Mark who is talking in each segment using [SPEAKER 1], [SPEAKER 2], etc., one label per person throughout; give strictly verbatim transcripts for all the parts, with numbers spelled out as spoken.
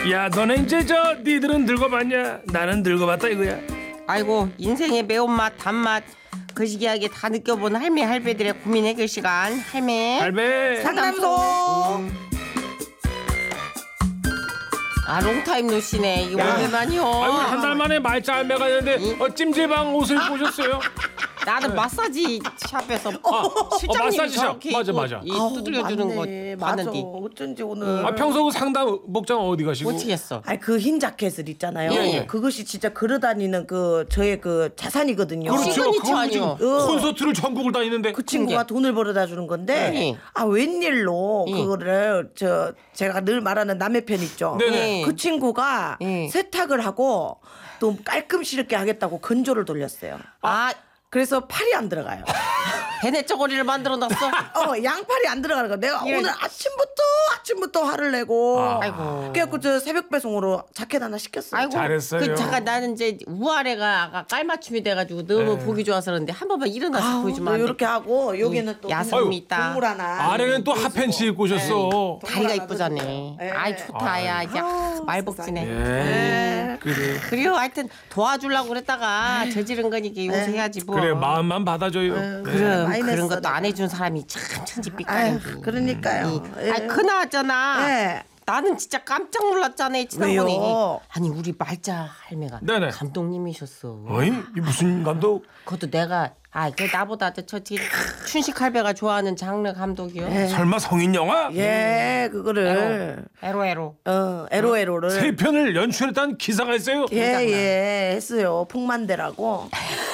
[SPEAKER 1] 야, 너네 이제 저 니들은 늙어봤냐? 나는 늙어봤다 이거야.
[SPEAKER 2] 아이고 인생의 매운맛 단맛 거시기하게 다 느껴본 할매 할배들의 고민 해결 시간. 할매
[SPEAKER 1] 할배.
[SPEAKER 2] 상담소. 아 롱타임 노시네. 이거 오랜만이요.
[SPEAKER 1] 아유, 한 달 만에 말자 할매가 됐는데 어, 찜질방 옷을 입고 오셨어요?
[SPEAKER 2] 나는 마사지 샵에서
[SPEAKER 1] 어,
[SPEAKER 2] 실장님이
[SPEAKER 1] 마사지 샵.
[SPEAKER 2] 저렇게
[SPEAKER 1] 맞아,
[SPEAKER 2] 입고
[SPEAKER 1] 맞아.
[SPEAKER 2] 이
[SPEAKER 3] 아우,
[SPEAKER 2] 두들겨주는
[SPEAKER 3] 맞네.
[SPEAKER 2] 거
[SPEAKER 3] 맞아.
[SPEAKER 2] 봤는데
[SPEAKER 3] 어쩐지 오늘.
[SPEAKER 1] 아, 평소 그 상담 목장 어디 가시고?
[SPEAKER 2] 못 치겠어.
[SPEAKER 3] 아니 그 흰 자켓을 있잖아요.
[SPEAKER 1] 예, 예.
[SPEAKER 3] 그것이 진짜 걸어다니는 그 저의 그 자산이거든요.
[SPEAKER 1] 그렇죠.
[SPEAKER 2] 시그니처
[SPEAKER 1] 그건 지금
[SPEAKER 2] 아니요.
[SPEAKER 3] 어.
[SPEAKER 1] 콘서트를 전국을 다니는데.
[SPEAKER 3] 그 친구가 돈을 벌어다 주는 건데
[SPEAKER 2] 네.
[SPEAKER 3] 아 웬일로
[SPEAKER 2] 네.
[SPEAKER 3] 그거를 저 제가 늘 말하는 남의 편 있죠.
[SPEAKER 1] 네네.
[SPEAKER 3] 그 친구가
[SPEAKER 2] 네.
[SPEAKER 3] 세탁을 하고 또 깔끔스럽게 하겠다고 건조를 돌렸어요.
[SPEAKER 2] 아
[SPEAKER 3] 그래서 팔이 안 들어가요.
[SPEAKER 2] 배내 쪼거리를 만들어 놨어.
[SPEAKER 3] 어 양팔이 안 들어가는 거야. 내가
[SPEAKER 2] 이런-
[SPEAKER 3] 오늘 아침부터 아침부터 화를 내고.
[SPEAKER 1] 아.
[SPEAKER 2] 아이고.
[SPEAKER 3] 그래갖고 저 새벽 배송으로 자켓 하나 시켰어요.
[SPEAKER 2] 아이고,
[SPEAKER 1] 잘했어요.
[SPEAKER 2] 그 잠깐 나는 이제 우아래가 아까 깔맞춤이 돼가지고 너무
[SPEAKER 1] 네.
[SPEAKER 2] 보기 좋아서 그런데 한 번만 일어나서 보여주면 안 돼?
[SPEAKER 3] 이렇게 하고 여기는 또
[SPEAKER 2] 야성미 있다.
[SPEAKER 3] 동물 하나.
[SPEAKER 1] 아래는 또 핫팬츠 입고 오셨어.
[SPEAKER 2] 다리가
[SPEAKER 3] 하나
[SPEAKER 2] 이쁘잖아.
[SPEAKER 3] 넣어주고. 예.
[SPEAKER 2] 아이 좋다 야 이제
[SPEAKER 3] 아우,
[SPEAKER 2] 말복지네.
[SPEAKER 1] 예. 그래.
[SPEAKER 2] 그래요. 하여튼 도와주려고 그랬다가 저지른 거니까 용서해야지 뭐.
[SPEAKER 1] 그래, 마음만 받아줘요.
[SPEAKER 2] 그럼
[SPEAKER 3] 많이
[SPEAKER 2] 그런
[SPEAKER 3] 냈어,
[SPEAKER 2] 것도 안
[SPEAKER 3] 내가.
[SPEAKER 2] 해준 사람이 참 천지
[SPEAKER 3] 아유,
[SPEAKER 2] 삐까리.
[SPEAKER 3] 그러니까요. 예.
[SPEAKER 2] 아 그나저나
[SPEAKER 3] 예.
[SPEAKER 2] 나는 진짜 깜짝 놀랐잖아요. 지난번에.
[SPEAKER 3] 왜요?
[SPEAKER 2] 아니 우리 말자 할매가
[SPEAKER 1] 네네.
[SPEAKER 2] 감독님이셨어.
[SPEAKER 1] 어이, 이 무슨 감독?
[SPEAKER 2] 그것도 내가 아 그 나보다 저 저기 춘식 할배가 좋아하는 장르 감독이요.
[SPEAKER 1] 설마 성인 영화?
[SPEAKER 3] 예, 그거를
[SPEAKER 2] 에로 에로.
[SPEAKER 3] 어 에로에로를
[SPEAKER 1] 세 편을 연출했다는 기사가 있어요.
[SPEAKER 3] 예, 예, 했어요. 풍만대라고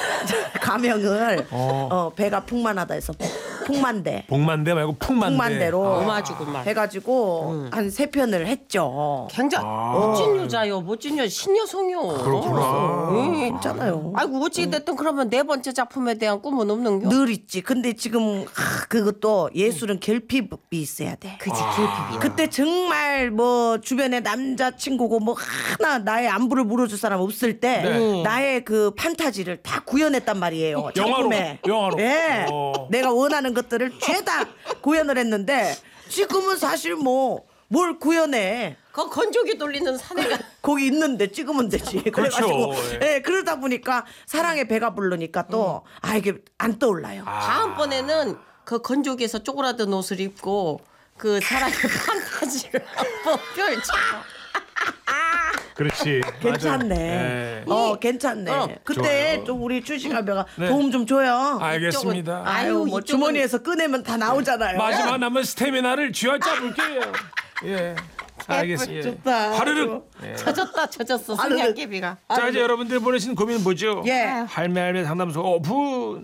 [SPEAKER 3] 가명을
[SPEAKER 1] 어.
[SPEAKER 3] 어. 배가 풍만하다 해서 풍만대.
[SPEAKER 1] 복만대 말고 풍만대.
[SPEAKER 3] 풍만대로
[SPEAKER 2] 오마주구만.
[SPEAKER 3] 해가지고 한 세 편을 했죠.
[SPEAKER 2] 굉장히 멋진 여자요. 멋진 여자 신여성이요.
[SPEAKER 1] 그렇구나.
[SPEAKER 2] 예.
[SPEAKER 3] 괜찮아요.
[SPEAKER 2] 아이고 어찌 됐든 그러면 네 번째 작품에 대한 꿈은 없는겨?
[SPEAKER 3] 늘 있지. 근데 지금 하, 그것도 예술은 결핍이 있어야 돼.
[SPEAKER 2] 그지 결핍이야.
[SPEAKER 3] 그때 정말 뭐 주변에 남자친구고 뭐 하나 나의 안부를 물어줄 사람 없을 때
[SPEAKER 1] 네.
[SPEAKER 3] 나의 그 판타지를 다 구현했단 말이에요.
[SPEAKER 1] 영화로?
[SPEAKER 3] 작품에.
[SPEAKER 1] 영화로?
[SPEAKER 3] 예.
[SPEAKER 1] 어.
[SPEAKER 3] 내가 원하는 것들을 죄다 구현을 했는데 지금은 사실 뭐 뭘 구현해.
[SPEAKER 2] 그 건조기 돌리는 사내가
[SPEAKER 3] 거기 있는데 찍으면 되지.
[SPEAKER 1] 그렇죠.
[SPEAKER 3] 그래가지고
[SPEAKER 1] 예.
[SPEAKER 3] 예, 그러다 보니까 사랑의 배가 부르니까 또 아 이게 안 떠올라요.
[SPEAKER 2] 다음번에는 그 건조기에서 쪼그라든 옷을 입고 그 사랑의 판타지를 한번 펼쳐.
[SPEAKER 1] 그렇지.
[SPEAKER 3] 괜찮네.
[SPEAKER 1] 예.
[SPEAKER 3] 어, 괜찮네.
[SPEAKER 2] 어.
[SPEAKER 3] 그때
[SPEAKER 1] 좋아요.
[SPEAKER 3] 좀 우리 출시갈배가
[SPEAKER 1] 네.
[SPEAKER 3] 도움 좀 줘요.
[SPEAKER 1] 알겠습니다.
[SPEAKER 2] 이쪽은-
[SPEAKER 3] 아유, 뭐
[SPEAKER 2] 이쪽은-
[SPEAKER 3] 주머니에서 꺼내면 다 나오잖아요.
[SPEAKER 1] 마지막 남은 스태미나를 쥐어짜볼게요. 예. 알겠습니다.
[SPEAKER 3] 좋다.
[SPEAKER 1] 하르륵.
[SPEAKER 2] 젖었다 젖었어
[SPEAKER 3] 아르르.
[SPEAKER 2] 성냥개비가.
[SPEAKER 1] 자, 이제 여러분들 보내신 고민 뭐죠?
[SPEAKER 3] 예.
[SPEAKER 1] 할매 할매 상담소 오픈.